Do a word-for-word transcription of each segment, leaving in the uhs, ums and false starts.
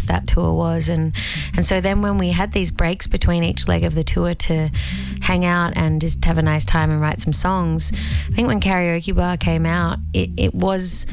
robust that tour was. And, and so then when we had these breaks between each leg of the tour to hang out and just have a nice time and write some songs, I think when Karaoke Bar came out, it, it was...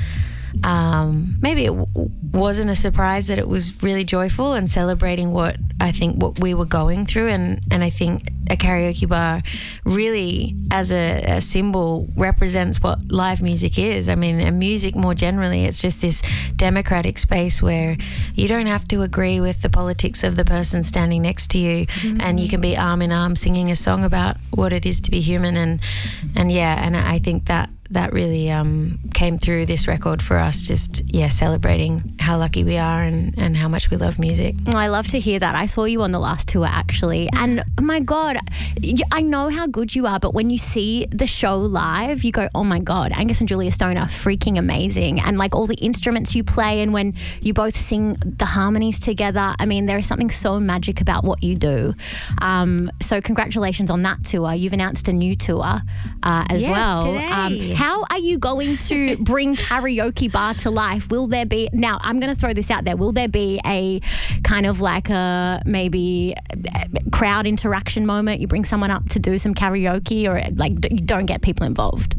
Um, maybe it w- wasn't a surprise that it was really joyful and celebrating what I think what we were going through, and, and I think a karaoke bar really as a, a symbol represents what live music is. I mean, and music more generally, it's just this democratic space where you don't have to agree with the politics of the person standing next to you, mm-hmm. and you can be arm in arm singing a song about what it is to be human. And and yeah, and I think that that really um, came through this record for us, just, yeah, celebrating how lucky we are and, and how much we love music. Oh, I love to hear that. I saw you on the last tour, actually. And, my God, I know how good you are, but when you see the show live, you go, oh, my God, Angus and Julia Stone are freaking amazing. And, like, all the instruments you play and when you both sing the harmonies together, I mean, there is something so magic about what you do. Um, so congratulations on that tour. You've announced a new tour uh, as yes, well. Today. Um, How are you going to bring Karaoke Bar to life? Will there be, now I'm going to throw this out there, will there be a kind of like a maybe crowd interaction moment? You bring someone up to do some karaoke, or like you don't get people involved?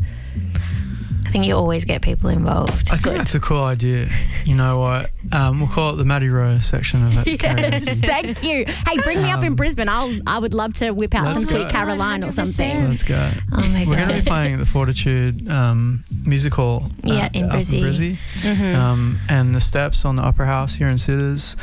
I think you always get people involved. I think Good. that's a cool idea. You know what? Um, we'll call it the Maddie Rowe section of it. Yes, thank you. Hey, bring me um, up in Brisbane. I'll I would love to whip out some Let's Sweet go. Caroline or something. Let's go. Oh my We're God. going to be playing at the Fortitude um, Music Hall. Uh, Yeah, in up Brizzy. Brizzy. Mm-hmm. Um, and the Steps on the Upper House here in Sitters.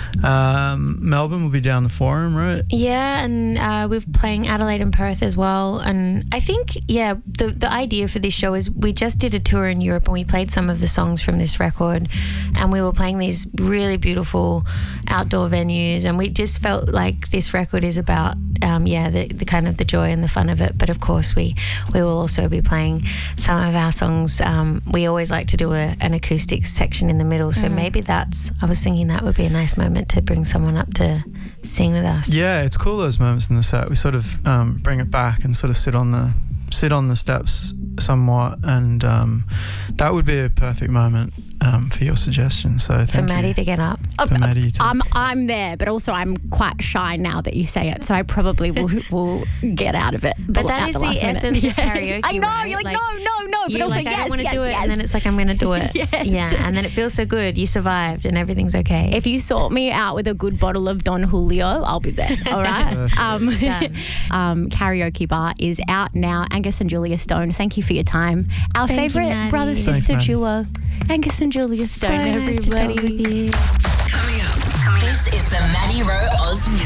Um, Melbourne will be down the Forum, right? Yeah, and uh, we're playing Adelaide and Perth as well. And I think, yeah, the the idea for this show is we just did a tour in Europe and we played some of the songs from this record, and we were playing these really beautiful outdoor venues, and we just felt like this record is about, um, yeah, the, the kind of the joy and the fun of it. But of course, we, we will also be playing some of our songs. Um, we always like to do a, an acoustic section in the middle, so mm. maybe that's, I was thinking that would be a nice moment to bring someone up to sing with us. Yeah, it's cool, those moments in the set. We sort of um, bring it back and sort of sit on the sit on the steps somewhat, and um, that would be a perfect moment um, for your suggestion. So thank for Maddie you. to get up. For Um, Maddie to I'm I'm there, but also I'm quite shy now that you say it, so I probably will will get out of it. But that at is the the last minute. essence of Yeah. karaoke, I know, right? you're like, Like, no, no, no, but You're also like, yes, I don't want to yes, do it, yes. and then it's like, I'm going to do it. Yes. Yeah, and then it feels so good. You survived, and everything's okay. If you sort me out with a good bottle of Don Julio, I'll be there. All right. Perfect. um, Done. um, Karaoke Bar is out now. Angus and Julia Stone, thank you for your time. Our Thank you, favourite Maddie. brother Thanks, sister Maddie. duo, Angus and Julia so Stone. nice to talk everybody. with you. Coming up. This is the Maddie Rowe Oz Music